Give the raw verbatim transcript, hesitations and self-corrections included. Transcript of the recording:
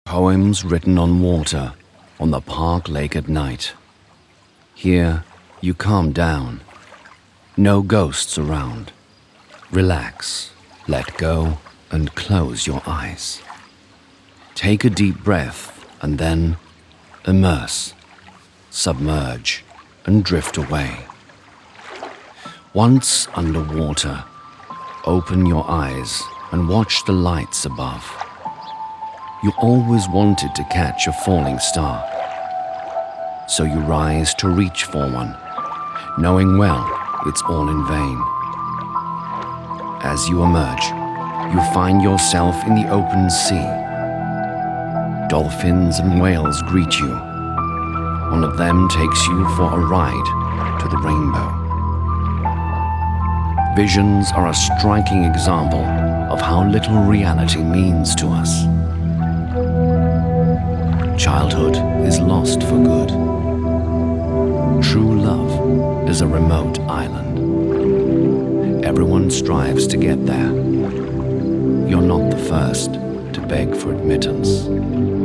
Poems written on water, on the park lake at night. Here, you calm down. No ghosts around. Relax, let go, and close your eyes. Take a deep breath, and then immerse, submerge, and drift away. Once underwater, open your eyes and watch the lights above. You always wanted to catch a falling star, so you rise to reach for one, knowing well it's all in vain. As you emerge, you find yourself in the open sea. Dolphins and whales greet you. One of them takes you for a ride to the rainbow. Visions are a striking example of how little reality means to us. Childhood is lost for good. True love is a remote island. Everyone strives to get there. You're not the first to beg for admittance.